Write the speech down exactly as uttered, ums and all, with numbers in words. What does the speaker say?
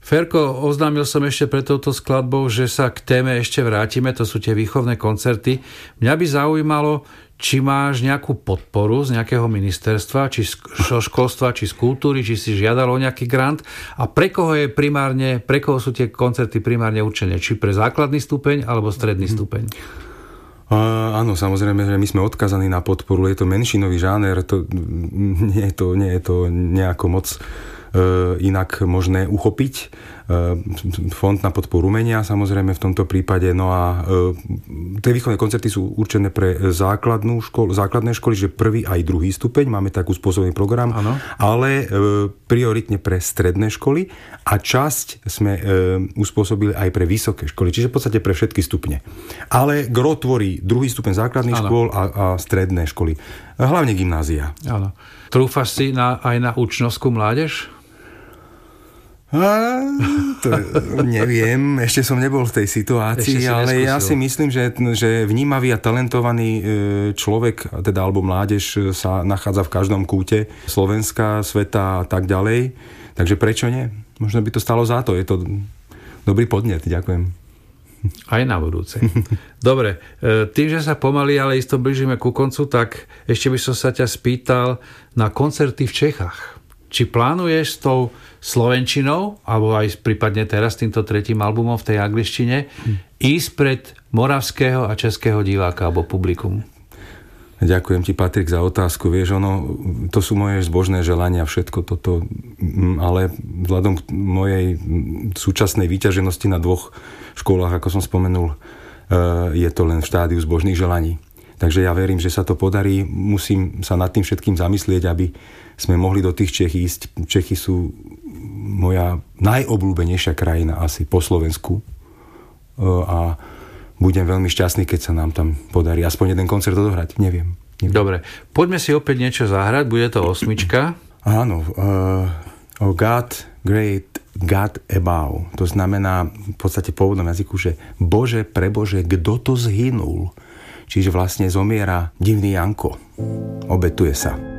Ferko, oznámil som ešte pre touto skladbou, že sa k téme ešte vrátime, to sú tie výchovné koncerty. Mňa by zaujímalo, či máš nejakú podporu z nejakého ministerstva, či z školstva, či z kultúry, či si žiadal o nejaký grant a pre koho je primárne, pre koho sú tie koncerty primárne určené, či pre základný stupeň alebo stredný stupeň? Uh, áno, samozrejme, že my sme odkazaní na podporu, je to menšinový žáner, to, nie, je to, nie je to nejako moc inak možné uchopiť. Fond na podporu umenia samozrejme v tomto prípade. No a tie výchovné koncerty sú určené pre základnú školu, základné školy, že prvý aj druhý stupeň, máme takú spôsobný program, ano. Ale prioritne pre stredné školy a časť sme uspôsobili aj pre vysoké školy, čiže v podstate pre všetky stupne. Ale gro tvorí druhý stupeň základných ano. škôl a, a stredné školy. Hlavne gymnázia. Áno. Trúfaš si na, aj na učňovskú mládež? A, to neviem, ešte som nebol v tej situácii, ale ja si myslím, že, že vnímavý a talentovaný človek, teda alebo mládež sa nachádza v každom kúte Slovenska, sveta a tak ďalej. Takže prečo nie? Možno by to stalo za to. Je to dobrý podnet. Ďakujem. Aj na budúce. Dobre, tým, že sa pomaly, ale isto blížime ku koncu, tak ešte by som sa ťa spýtal na koncerty v Čechách. Či plánuješ s tou slovenčinou, alebo aj prípadne teraz týmto tretím albumom v tej angličtine, hm. ísť pred moravského a českého diváka alebo publikum? Ďakujem ti, Patrik, za otázku. Vieš, ono, to sú moje zbožné želania, všetko toto, ale vzhľadom k mojej súčasnej vyťaženosti na dvoch školách, ako som spomenul, je to len v štádiu zbožných želaní. Takže ja verím, že sa to podarí. Musím sa nad tým všetkým zamyslieť, aby sme mohli do tých Čech ísť. Čechy sú moja najobľúbenejšia krajina asi po Slovensku. A budem veľmi šťastný, keď sa nám tam podarí aspoň jeden koncert odohrať. Neviem. Neviem. Dobre. Poďme si opäť niečo zahrať. Bude to osmička. Áno. Uh, oh God, great God above. To znamená v podstate v pôvodnom jazyku, že Bože, prebože, kto to zhynul? Čiže vlastne zomiera divný Janko. Obetuje sa.